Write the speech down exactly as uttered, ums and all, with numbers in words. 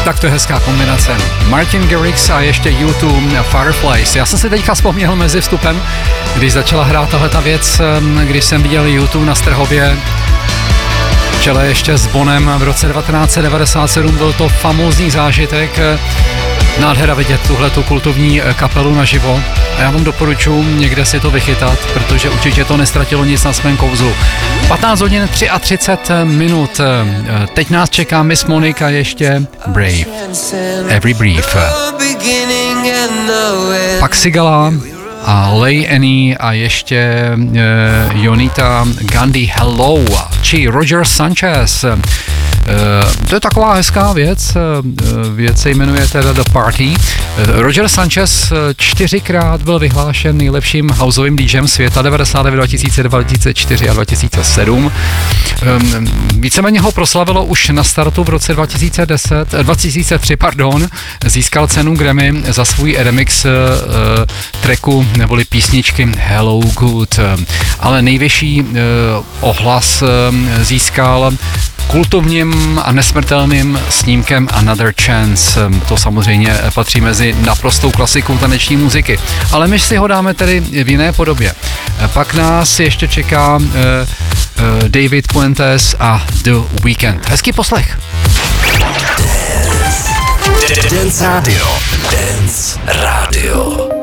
Tak to je hezká kombinace. Martin Garrix a ještě U dva Fireflies. Já jsem si teďka vzpomněl mezi vstupem, když začala hrát tahleta věc, když jsem viděl U dva na Strhově, v čele ještě s Bonem v roce devatenáct set devadesát sedm, byl to famózní zážitek. Nádhera vidět tuhletu kultovní kapelu naživo. A já vám doporučuji někde si to vychytat, protože určitě to nestratilo nic na svém kouzlu. patnáct hodin třicet tři minut. Teď nás čeká Miss Monica ještě Brave. Every Brief. Pak Sigala a Lay Annie a ještě uh, Jonita Gandhi Hello či Roger Sanchez. Uh, to je taková hezká věc, uh, věc se jmenuje teda The Party. Uh, Roger Sanchez čtyřikrát byl vyhlášen nejlepším houseovým DJem světa, devadesát devět, dva tisíce, dva tisíce čtyři a dva tisíce sedm. Um, víceméně ho proslavilo už na startu v roce dva tisíce deset, dva tisíce tři, pardon, získal cenu Grammy za svůj remix uh, tracku neboli písničky Hello Good. Ale nejvyšší uh, ohlas uh, získal kultovním a nesmrtelným snímkem Another Chance. To samozřejmě patří mezi naprostou klasiku taneční muziky. Ale my si ho dáme tedy v jiné podobě. Pak nás ještě čeká uh, uh, David Puentes a The Weeknd. Hezký poslech. Dance Radio. Dance Radio.